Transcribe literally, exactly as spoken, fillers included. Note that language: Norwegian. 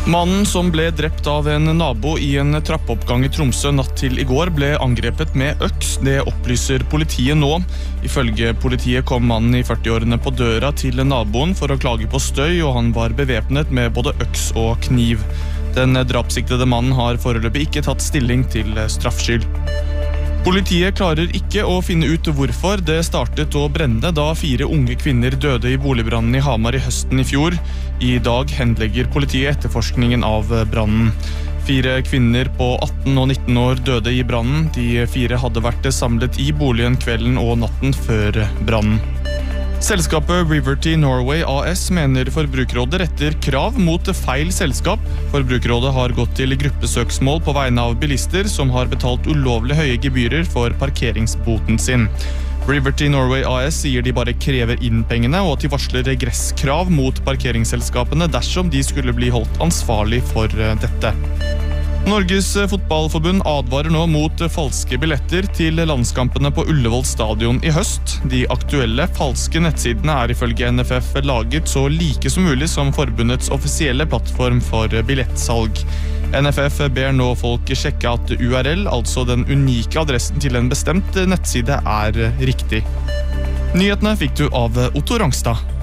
Mannen som ble drept av en nabo i en trappeoppgang i Tromsø natt til i går ble angrepet med øks. Det opplyser politiet nå. Ifølge politiet kom mannen i førti-årene på døra til naboen for å klage på støy, og han var bevæpnet med både øks og kniv. Den drapssiktede mannen har foreløpig ikke tatt stilling til straffskyld. Politiet klarer ikke å finne ut hvorfor det startet å brenne da fire unge kvinner døde i boligbrannen i Hamar i høsten i fjor. I dag henlegger politiet etterforskningen av brannen. Fire kvinner på atten og nitten år døde i brannen. De fire hadde vært samlet i boligen kvelden og natten før brannen. Selskapet Riverty Norway A S mener Forbrukerrådet retter krav mot feil selskap. Forbrukerrådet har gått til gruppesøksmål på vegne av bilister som har betalt ulovlig høye gebyrer for parkeringsboten sin. Riverty Norway A S sier de bare krever inn pengene, og at de varsler regresskrav mot parkeringsselskapene dersom de skulle bli holdt ansvarlig for dette. Norges fotballforbund advarer nå mot falske billetter til landskampene på Ullevål stadion i høst. De aktuelle falske nettsidene er ifølge N F F laget så like som mulig som forbundets offisielle plattform for billettsalg. N F F ber nå folk sjekke at U R L, altså den unike adressen til en bestemt nettside, er riktig. Nyhetene fikk du av Otto Rangstad.